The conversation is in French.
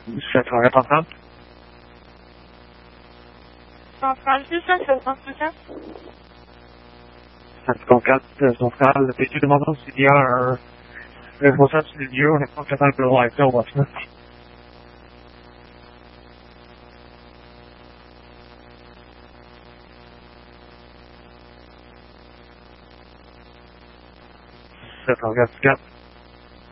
Ça travaille pas ensemble? Centrale, c'est ça, c'est ça. Ça se concrète, son frère, tu demandes s'il y a un responsable sur le lieu, on n'est pas capable de voir ça, on va se mettre. Ça travaille 4.